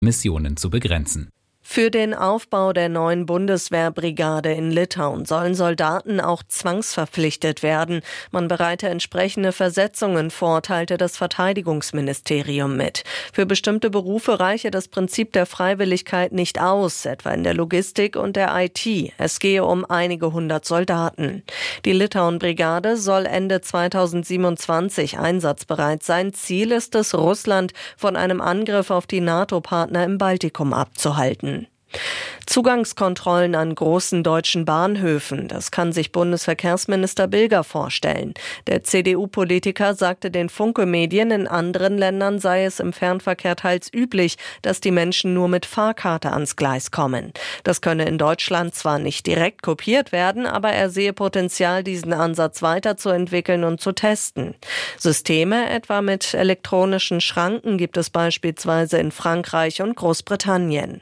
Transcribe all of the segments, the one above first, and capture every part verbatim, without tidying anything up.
Emissionen zu begrenzen. Für den Aufbau der neuen Bundeswehrbrigade in Litauen sollen Soldaten auch zwangsverpflichtet werden. Man bereite entsprechende Versetzungen vor, teilte das Verteidigungsministerium mit. Für bestimmte Berufe reiche das Prinzip der Freiwilligkeit nicht aus, etwa in der Logistik und der I T. Es gehe um einige hundert Soldaten. Die Litauen-Brigade soll Ende zweitausendsiebenundzwanzig einsatzbereit sein. Ziel ist es, Russland von einem Angriff auf die NATO-Partner im Baltikum abzuhalten. Zugangskontrollen an großen deutschen Bahnhöfen, das kann sich Bundesverkehrsminister Bilger vorstellen. Der C D U-Politiker sagte den Funke-Medien, in anderen Ländern sei es im Fernverkehr teils üblich, dass die Menschen nur mit Fahrkarte ans Gleis kommen. Das könne in Deutschland zwar nicht direkt kopiert werden, aber er sehe Potenzial, diesen Ansatz weiterzuentwickeln und zu testen. Systeme etwa mit elektronischen Schranken gibt es beispielsweise in Frankreich und Großbritannien.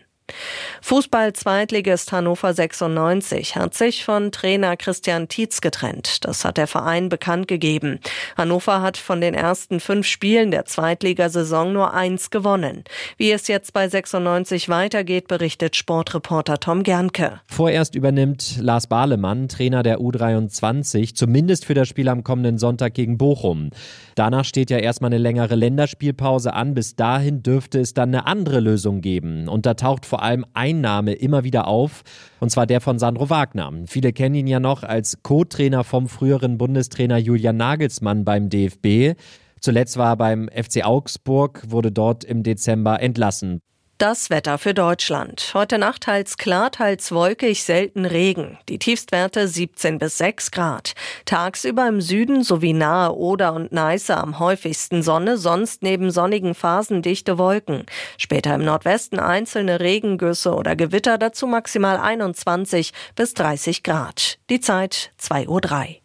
Fußball-Zweitligist Hannover sechsundneunzig hat sich von Trainer Christian Tietz getrennt. Das hat der Verein bekannt gegeben. Hannover hat von den ersten fünf Spielen der Zweitligasaison nur eins gewonnen. Wie es jetzt bei sechsundneunzig weitergeht, berichtet Sportreporter Tom Gernke. Vorerst übernimmt Lars Bahlemann, Trainer der U dreiundzwanzig, zumindest für das Spiel am kommenden Sonntag gegen Bochum. Danach steht ja erstmal eine längere Länderspielpause an. Bis dahin dürfte es dann eine andere Lösung geben. Und da taucht vor allem ein Name immer wieder auf, und zwar der von Sandro Wagner. Viele kennen ihn ja noch als Co-Trainer vom früheren Bundestrainer Julian Nagelsmann beim D F B. Zuletzt war er beim F C Augsburg, wurde dort im Dezember entlassen. Das Wetter für Deutschland. Heute Nacht teils klar, teils wolkig, selten Regen. Die Tiefstwerte siebzehn bis sechs Grad. Tagsüber im Süden sowie nahe Oder und Neiße am häufigsten Sonne, sonst neben sonnigen Phasen dichte Wolken. Später im Nordwesten einzelne Regengüsse oder Gewitter, dazu maximal einundzwanzig bis dreißig Grad. Die Zeit zwei Uhr drei.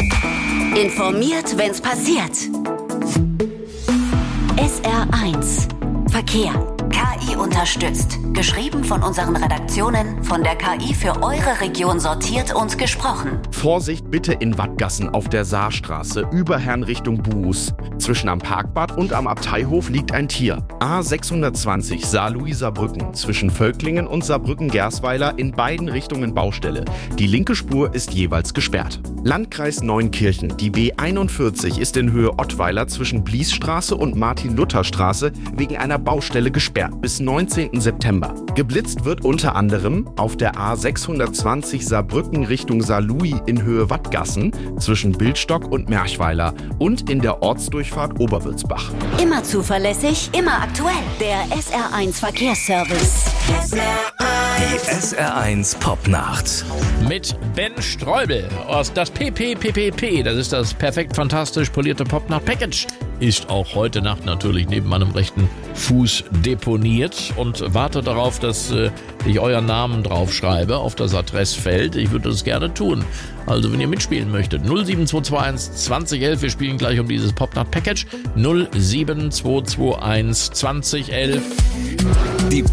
Informiert, wenn's passiert. S R eins Verkehr. K I unterstützt. Geschrieben von unseren Redaktionen, von der K I für eure Region sortiert und gesprochen. Vorsicht bitte in Wattgassen auf der Saarstraße, Überherrn Richtung Buus. Zwischen am Parkbad und am Abteihof liegt ein Tier. A sechshundertzwanzig Saarlouis-Saarbrücken, zwischen Völklingen und Saarbrücken-Gersweiler, in beiden Richtungen Baustelle. Die linke Spur ist jeweils gesperrt. Landkreis Neunkirchen, die B einundvierzig ist in Höhe Ottweiler zwischen Bliesstraße und Martin-Luther-Straße wegen einer Baustelle gesperrt bis neunzehnten September. Geblitzt wird unter anderem auf der A sechshundertzwanzig Saarbrücken Richtung Saarlouis in Höhe Wattgassen zwischen Bildstock und Merchweiler und in der Ortsdurchfahrt Oberwürzbach. Immer zuverlässig, immer aktuell. Der S R eins Verkehrsservice. S R eins. Die S R eins Popnacht. Mit Ben Streubel aus das P P P P P. Das ist das perfekt fantastisch polierte Popnacht-Package. Ist auch heute Nacht natürlich neben meinem rechten Fuß deponiert und warte darauf, dass äh, ich euren Namen draufschreibe auf das Adressfeld. Ich würde das gerne tun. Also wenn ihr mitspielen möchtet, null sieben zwei zwei eins zwanzig elf. Wir spielen gleich um dieses Popnacht-Package. null sieben zwei zwei eins zwanzig elf.